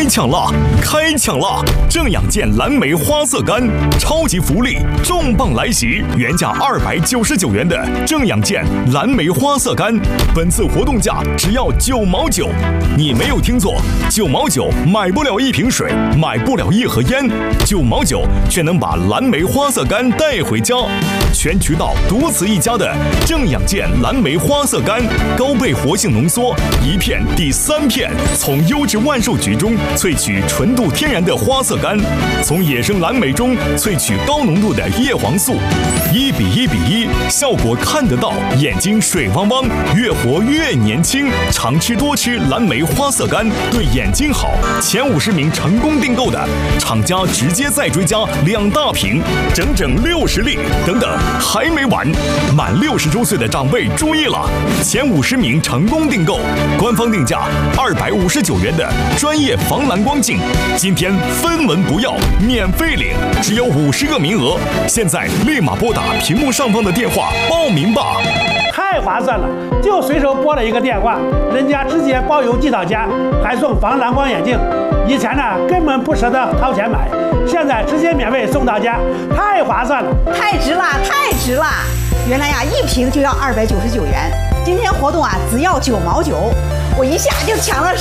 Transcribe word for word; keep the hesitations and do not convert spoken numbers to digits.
开抢啦！开抢啦！正氧健蓝莓花色干超级福利重磅来袭，原价二百九十九元的正氧健蓝莓花色干，本次活动价只要九毛九。你没有听错，九毛九买不了一瓶水，买不了一盒烟，九毛九却能把蓝莓花色干带回家。全渠道独此一家的正氧健蓝莓花色干，高倍活性浓缩，一片抵三片，从优质万寿菊中萃取纯度天然的花色干，从野生蓝莓中萃取高浓度的叶黄素，一比一比一，效果看得到，眼睛水汪汪，越活越年轻。常吃多吃蓝莓花色干对眼睛好，前五十名成功订购的，厂家直接再追加两大瓶，整整六十粒。等等，还没完，满六十周岁的长辈注意了，前五十名成功订购，官方定价二百五十九元的专业防蓝光镜，今天分文不要，免费领，只有五十个名额，现在立马拨打屏幕上方的电话报名吧。 太划算了，就随手拨了一个电话，人家直接包邮寄到家，还送防蓝光眼镜。以前呢根本不舍得掏钱买，现在直接免费送到家，太划算了， 太值了，太值了！原来呀，一瓶就要二百九十九元，今天活动啊只要九毛九，我一下就抢了